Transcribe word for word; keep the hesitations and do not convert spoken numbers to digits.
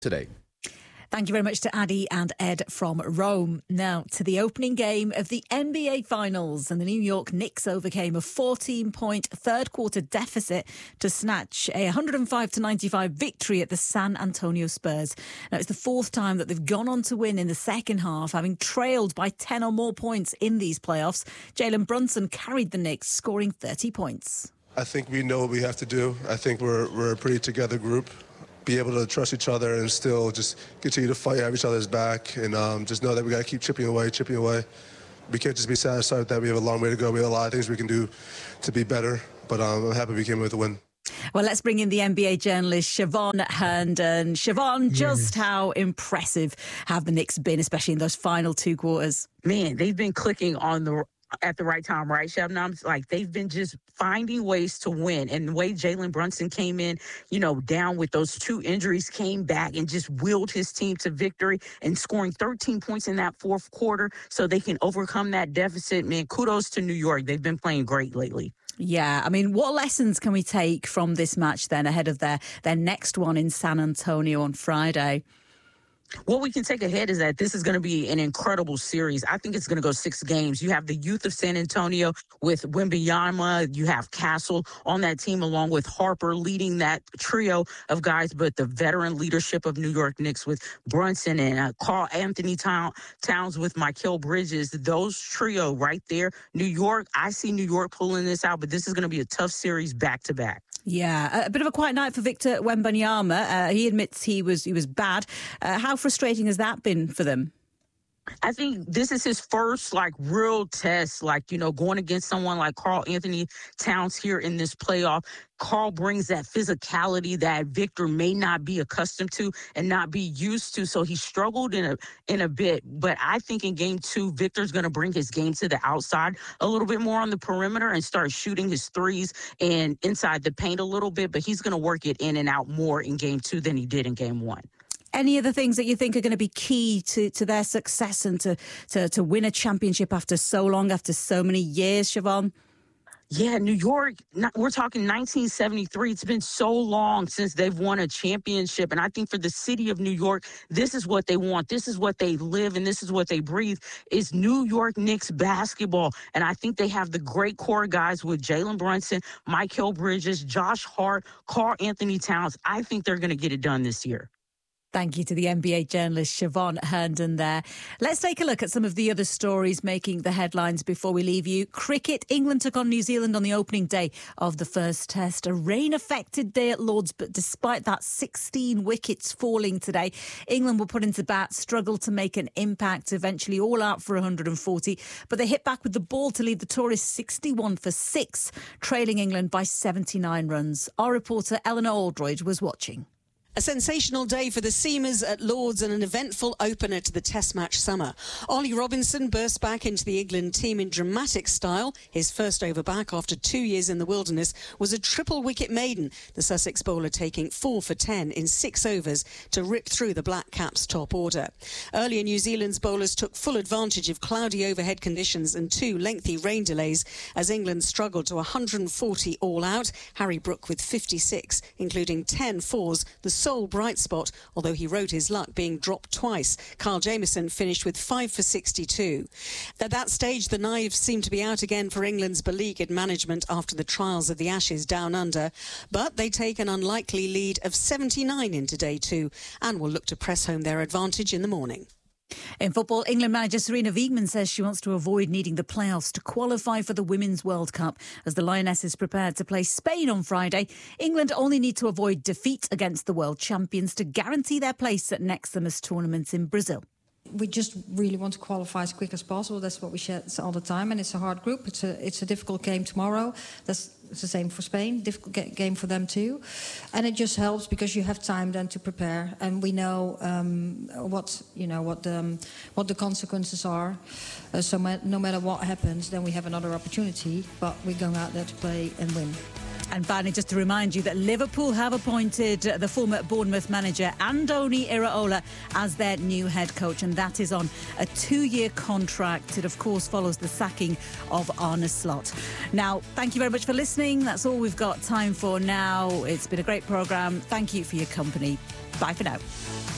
today. Thank you very much to Addy and Ed from Rome. Now to the opening game of the N B A Finals, and the New York Knicks overcame a fourteen-point third-quarter deficit to snatch a one hundred five to ninety-five victory at the San Antonio Spurs. Now it's the fourth time that they've gone on to win in the second half, having trailed by ten or more points in these playoffs. Jalen Brunson carried the Knicks, scoring thirty points. I think we know what we have to do. I think we're we're a pretty together group. Be able to trust each other and still just continue to fight, have each other's back, and um, just know that we got to keep chipping away, chipping away. We can't just be satisfied with that. We have a long way to go. We have a lot of things we can do to be better, but um, I'm happy we came with a win. Well, let's bring in the N B A journalist Siobhan Herndon. Siobhan, just yes. how impressive have the Knicks been, especially in those final two quarters? Man, they've been clicking on the at the right time, right, Shabnam? Like, they've been just finding ways to win. And the way Jalen Brunson came in, you know, down with those two injuries, came back and just willed his team to victory and scoring thirteen points in that fourth quarter so they can overcome that deficit. Man, kudos to New York. They've been playing great lately. Yeah, I mean, what lessons can we take from this match then ahead of their, their next one in San Antonio on Friday? What we can take ahead is that this is going to be an incredible series. I think it's going to go six games. You have the youth of San Antonio with Wembanyama. You have Castle on that team along with Harper leading that trio of guys. But the veteran leadership of New York Knicks with Brunson and uh, Karl Anthony Town, Towns with Mikal Bridges. Those trio right there. New York, I see New York pulling this out, but this is going to be a tough series back to back. Yeah, a bit of a quiet night for Victor Wembanyama. Uh, he admits he was he was bad. Uh, how frustrating has that been for them? I think this is his first, like, real test, like, you know, going against someone like Karl Anthony Towns here in this playoff. Karl brings that physicality that Victor may not be accustomed to and not be used to. So he struggled in a in a bit. But I think in game two, Victor's going to bring his game to the outside a little bit more on the perimeter and start shooting his threes and inside the paint a little bit. But he's going to work it in and out more in game two than he did in game one. Any of the things that you think are going to be key to, to their success and to, to, to win a championship after so long, after so many years, Siobhan? Yeah, New York, we're talking nineteen seventy-three. It's been so long since they've won a championship. And I think for the city of New York, this is what they want. This is what they live and this is what they breathe is New York Knicks basketball. And I think they have the great core guys with Jalen Brunson, Mikal Bridges, Josh Hart, Karl Anthony Towns. I think they're going to get it done this year. Thank you to the N B A journalist Siobhan Herndon there. Let's take a look at some of the other stories making the headlines before we leave you. Cricket. England took on New Zealand on the opening day of the first test. A rain-affected day at Lord's, but despite that, sixteen wickets falling today. England were put into bat, struggled to make an impact, eventually all out for one hundred forty. But they hit back with the ball to lead the tourists sixty-one for six, trailing England by seventy-nine runs. Our reporter Eleanor Aldridge was watching. A sensational day for the Seamers at Lord's and an eventful opener to the Test match summer. Ollie Robinson burst back into the England team in dramatic style. His first over back after two years in the wilderness was a triple wicket maiden, the Sussex bowler taking four for ten in six overs to rip through the Black Caps' top order. Earlier, New Zealand's bowlers took full advantage of cloudy overhead conditions and two lengthy rain delays as England struggled to one hundred forty all out. Harry Brook with fifty-six, including ten fours, the sole bright spot, although he rode his luck being dropped twice. Kyle Jamieson finished with five for sixty-two. At that stage, the knives seemed to be out again for England's beleaguered management after the trials of the Ashes down under, but they take an unlikely lead of seventy-nine into day two and will look to press home their advantage in the morning. In football, England manager Sarina Wiegman says she wants to avoid needing the playoffs to qualify for the Women's World Cup. As the Lionesses prepare to play Spain on Friday, England only need to avoid defeat against the world champions to guarantee their place at next summer's tournament in Brazil. We just really want to qualify as quick as possible. That's what we say all the time, and it's a hard group. It's a it's a difficult game tomorrow. That's it's the same for Spain. Difficult game for them too, and it just helps because you have time then to prepare, and we know um, what you know what the um, what the consequences are. Uh, so ma- no matter what happens, then we have another opportunity. But we're going out there to play and win. And finally, just to remind you that Liverpool have appointed the former Bournemouth manager Andoni Iraola as their new head coach, and that is on a two-year contract. It, of course, follows the sacking of Arne Slot. Now, thank you very much for listening. That's all we've got time for now. It's been a great programme. Thank you for your company. Bye for now.